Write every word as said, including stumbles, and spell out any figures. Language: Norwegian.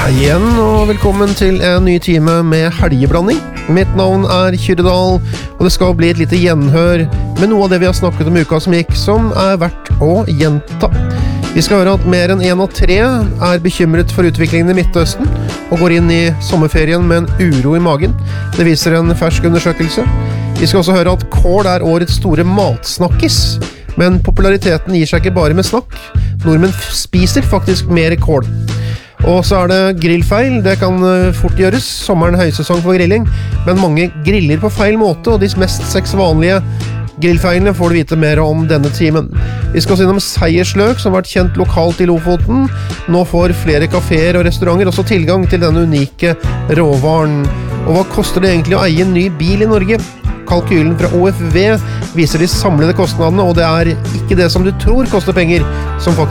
Hei igjen, og velkommen til en ny time med helgeblanding. Mitt navn er Kyrre Dahl, og det skal bli et lite gjenhør med noe av det vi har snakket om i uka som gikk, som er verdt å gjenta. Vi skal høre at mer enn en av tre er bekymret for utviklingen i Midtøsten, og går inn i sommerferien med en uro i magen. Det viser en fersk undersøkelse. Vi skal også høre at kål er årets store matsnakkis, men populariteten gir seg ikke bare med snakk. Nordmenn spiser faktisk mer kål. Og så er det grillfeil, det kan fort gjøres, sommeren er høysesong for grilling, men mange griller på feil måte, og de mest seks vanlige grillfeilene får du vite mer om denne timen. Vi skal også innom seiersløk, som har vært kjent lokalt i Lofoten. Nå får flere kaféer og restauranter også tilgang til denne unike råvaren. Og hva koster det egentlig å eie en ny bil i Norge? Kalkylen fra O F V viser de samlede kostnadene, og det er ikke det som du tror koster penger, som faktisk